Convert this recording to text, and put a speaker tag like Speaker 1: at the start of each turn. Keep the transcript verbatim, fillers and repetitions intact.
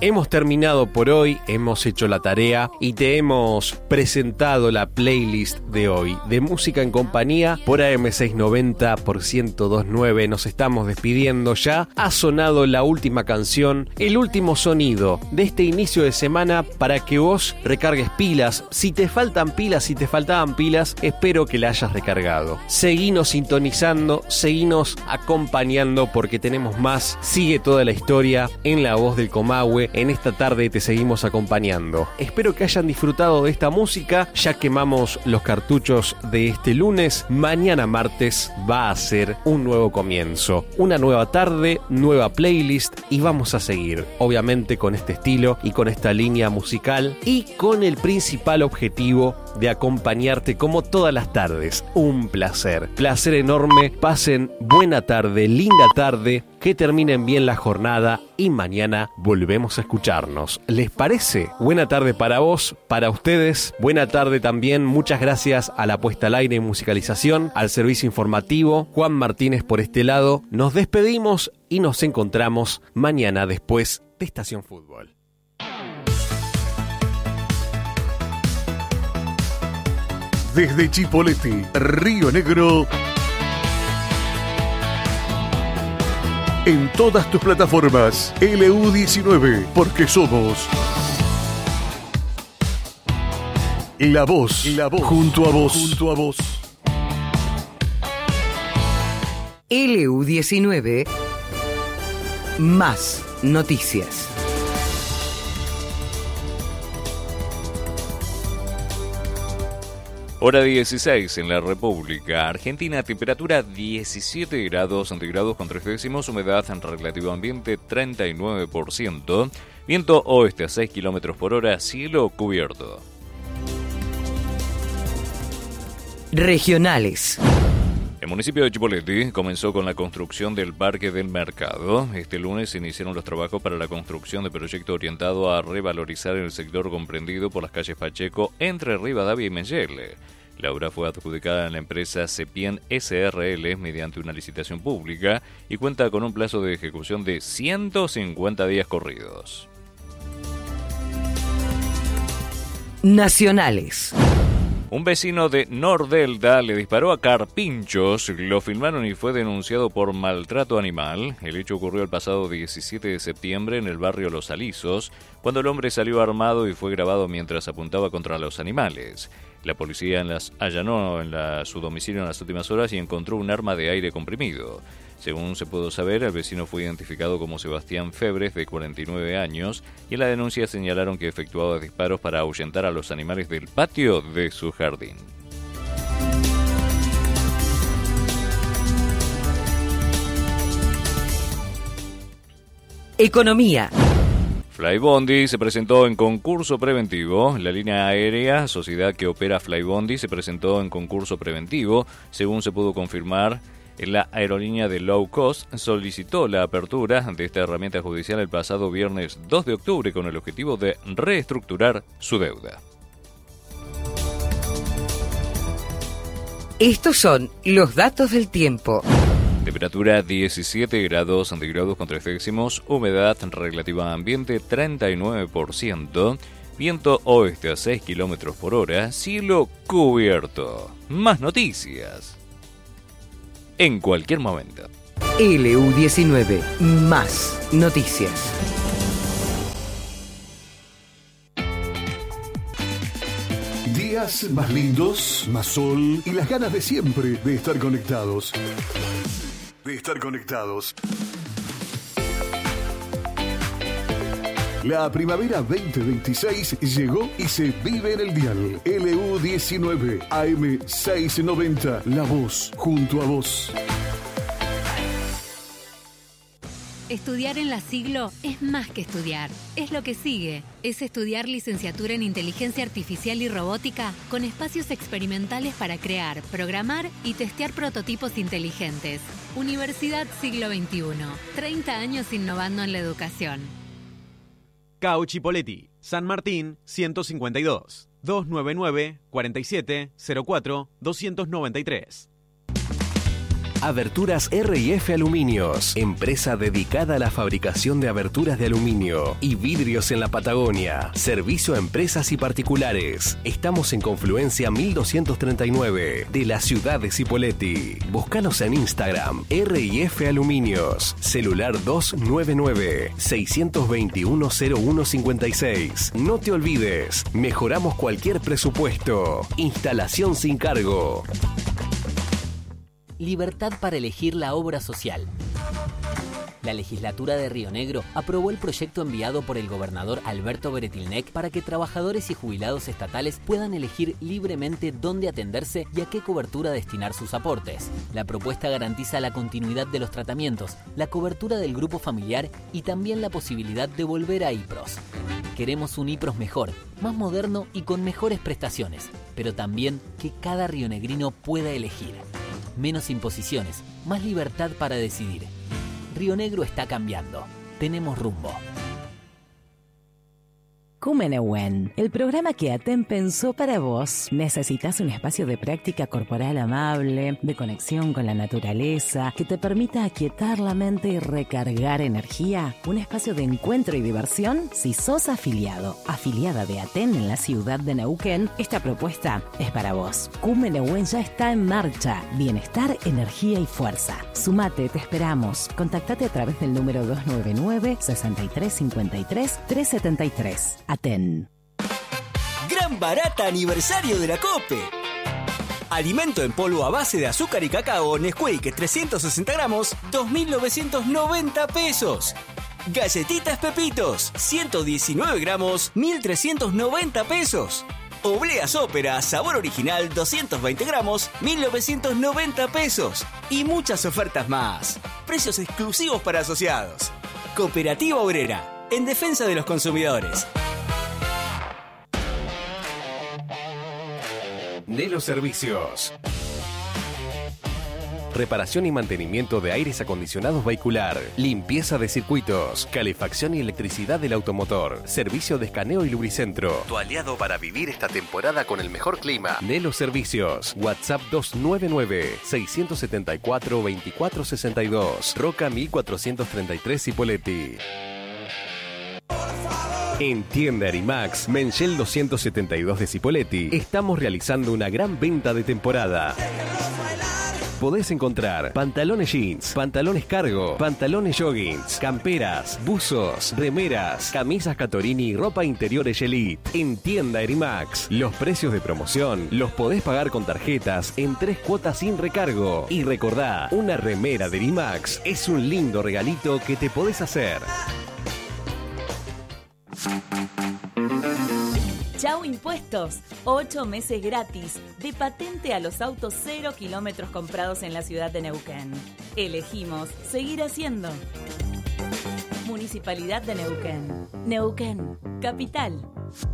Speaker 1: Hemos terminado por hoy, hemos hecho la tarea y te hemos presentado la playlist de hoy de Música en Compañía por A M seiscientos noventa por ciento dos punto nueve. Nos estamos despidiendo ya. Ha sonado la última canción, el último sonido de este inicio de semana para que vos recargues pilas. Si te faltan pilas, si te faltaban pilas, espero que la hayas recargado. Seguinos sintonizando, seguinos acompañando porque tenemos más. Sigue toda la historia en La Voz del Comahue. En esta tarde te seguimos acompañando. Espero que hayan disfrutado de esta música. Ya quemamos los cartuchos de este lunes. Mañana martes va a ser un nuevo comienzo. Una nueva tarde, nueva playlist y vamos a seguir. Obviamente con este estilo y con esta línea musical y con el principal objetivo de acompañarte como todas las tardes. Un placer. Placer enorme. Pasen buena tarde, linda tarde. Que terminen bien la jornada y mañana volvemos a escucharnos. ¿Les parece? Buena tarde para vos, para ustedes. Buena tarde también. Muchas gracias a la puesta al aire y musicalización, al servicio informativo. Juan Martínez por este lado. Nos despedimos y nos encontramos mañana después de Estación Fútbol.
Speaker 2: Desde Chipoleti, Río Negro, en todas tus plataformas, L U diecinueve, porque somos La Voz, La Voz, junto a vos, junto a vos.
Speaker 3: L U diecinueve, más noticias.
Speaker 4: Hora dieciséis en la República Argentina, temperatura diecisiete grados centígrados con tres décimos, humedad en relativo ambiente treinta y nueve por ciento, viento oeste a seis kilómetros por hora, cielo cubierto.
Speaker 3: Regionales.
Speaker 4: El municipio de Chipoleti comenzó con la construcción del Parque del Mercado. Este lunes se iniciaron los trabajos para la construcción de proyecto orientado a revalorizar el sector comprendido por las calles Pacheco entre Rivadavia y Mengele. La obra fue adjudicada a la empresa Cepien S R L mediante una licitación pública y cuenta con un plazo de ejecución de ciento cincuenta días corridos.
Speaker 3: Nacionales.
Speaker 4: Un vecino de Nordelta le disparó a carpinchos, lo filmaron y fue denunciado por maltrato animal. El hecho ocurrió el pasado diecisiete de septiembre en el barrio Los Alisos, cuando el hombre salió armado y fue grabado mientras apuntaba contra los animales. La policía en las allanó en la, su domicilio en las últimas horas y encontró un arma de aire comprimido. Según se pudo saber, el vecino fue identificado como Sebastián Febres, de cuarenta y nueve años, y en la denuncia señalaron que efectuaba disparos para ahuyentar a los animales del patio de su jardín.
Speaker 3: Economía.
Speaker 4: Flybondi se presentó en concurso preventivo. La línea aérea, sociedad que opera Flybondi, se presentó en concurso preventivo. Según se pudo confirmar, la aerolínea de low cost solicitó la apertura de esta herramienta judicial el pasado viernes dos de octubre con el objetivo de reestructurar su deuda.
Speaker 3: Estos son los datos del tiempo.
Speaker 4: Temperatura diecisiete grados centígrados con tres décimos, humedad relativa ambiente treinta y nueve por ciento, viento oeste a seis kilómetros por hora, cielo cubierto. Más noticias en cualquier momento.
Speaker 3: L U diecinueve, más noticias.
Speaker 2: Días más lindos, más sol y las ganas de siempre de estar conectados. De estar conectados. La primavera veinte veintiséis llegó y se vive en el dial. L U diecinueve, A M seiscientos noventa, La Voz, junto a vos.
Speaker 5: Estudiar en la Siglo es más que estudiar, es lo que sigue. Es estudiar licenciatura en Inteligencia Artificial y Robótica con espacios experimentales para crear, programar y testear prototipos inteligentes. Universidad Siglo veintiuno, treinta años innovando en la educación.
Speaker 6: C A U Chipoleti, San Martín ciento cincuenta y dos, doscientos noventa y nueve, cuarenta y siete, cero cuatro, doscientos noventa y tres.
Speaker 1: Aberturas R y F Aluminios, empresa dedicada a la fabricación de aberturas de aluminio y vidrios en la Patagonia. Servicio a empresas y particulares. Estamos en Confluencia mil doscientos treinta y nueve de la ciudad de Cipolletti. Búscanos en Instagram, R y F Aluminios. Celular dos nueve nueve, seis dos uno, cero uno cinco seis. No te olvides, mejoramos cualquier presupuesto. Instalación sin cargo.
Speaker 7: Libertad para elegir la obra social. La legislatura de Río Negro aprobó el proyecto enviado por el gobernador Alberto Beretilnec para que trabajadores y jubilados estatales puedan elegir libremente dónde atenderse y a qué cobertura destinar sus aportes. La propuesta garantiza la continuidad de los tratamientos, la cobertura del grupo familiar y también la posibilidad de volver a IPROS. Queremos un IPROS mejor, más moderno y con mejores prestaciones, pero también que cada rionegrino pueda elegir. Menos imposiciones, más libertad para decidir. Río Negro está cambiando. Tenemos rumbo.
Speaker 8: Cumenewen, el programa que Aten pensó para vos. ¿Necesitas un espacio de práctica corporal amable, de conexión con la naturaleza, que te permita aquietar la mente y recargar energía? ¿Un espacio de encuentro y diversión? Si sos afiliado, afiliada de Aten en la ciudad de Neuquén, esta propuesta es para vos. Cumenewen ya está en marcha. Bienestar, energía y fuerza. Sumate, te esperamos. Contactate a través del número dos nueve nueve, seis tres cinco tres, tres siete tres. Aten.
Speaker 9: Gran barata aniversario de la COPE. Alimento en polvo a base de azúcar y cacao Nesquik trescientos sesenta gramos, dos mil novecientos noventa pesos. Galletitas Pepitos, ciento diecinueve gramos, mil trescientos noventa pesos. Obleas Ópera, sabor original, doscientos veinte gramos, mil novecientos noventa pesos. Y muchas ofertas más. Precios exclusivos para asociados. Cooperativa Obrera, en defensa de los consumidores.
Speaker 1: Nelo Servicios. Reparación y mantenimiento de aires acondicionados vehicular, limpieza de circuitos, calefacción y electricidad del automotor, servicio de escaneo y lubricentro. Tu aliado para vivir esta temporada con el mejor clima. Nelo Servicios. WhatsApp dos nueve nueve, seis siete cuatro, dos cuatro seis dos. Roca mil cuatrocientos treinta y tres Cipolletti. En Tienda Erimax, Menchel doscientos setenta y dos de Cipolletti, estamos realizando una gran venta de temporada. Podés encontrar pantalones jeans, pantalones cargo, pantalones joggings, camperas, buzos, remeras, camisas Catorini y ropa interior Elite. En Tienda Erimax, los precios de promoción los podés pagar con tarjetas en tres cuotas sin recargo. Y recordá, una remera de Erimax es un lindo regalito que te podés hacer.
Speaker 10: Chau Impuestos, ocho meses gratis de patente a los autos cero kilómetros comprados en la ciudad de Neuquén. Elegimos seguir haciendo. Municipalidad de Neuquén. Neuquén, capital.